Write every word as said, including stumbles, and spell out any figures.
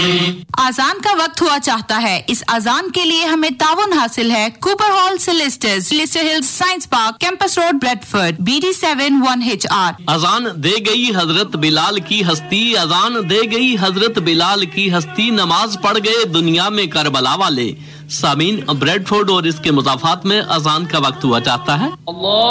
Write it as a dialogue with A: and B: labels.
A: आजान का वक्त हुआ चाहता है। इस आजान के लिए हमें ताउन हासिल है Cooper hall सिलिस्टर्स, Leicester hills science park, campus road, Bradford, B D seven one H R.
B: अजान दे गई हजरत बिलाल की हस्ती, अजान दे गई हजरत बिलाल की हस्ती, नमाज पढ़ गए दुनिया में करबला वाले। सामीन, ब्रेडफोर्ड और इसके मुजाफात में अजान का वक्त हुआ चाहता है।
C: अल्लाह